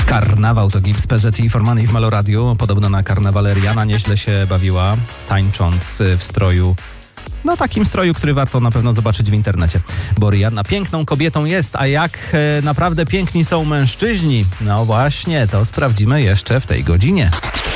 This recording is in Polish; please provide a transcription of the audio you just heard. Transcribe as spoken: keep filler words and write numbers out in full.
Karnawał to Gibbs, P Z i For Money w Meloradiu. Podobno na karnawale Rihanna nieźle się bawiła, tańcząc w stroju, no takim stroju, który warto na pewno zobaczyć w internecie. Bo Rihanna piękną kobietą jest, a jak e, naprawdę piękni są mężczyźni? No właśnie, to sprawdzimy jeszcze w tej godzinie.